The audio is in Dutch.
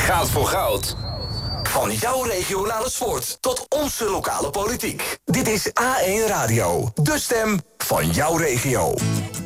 gaat voor goud. Van jouw regionale sport tot onze lokale politiek. Dit is A1 Radio, de stem van jouw regio.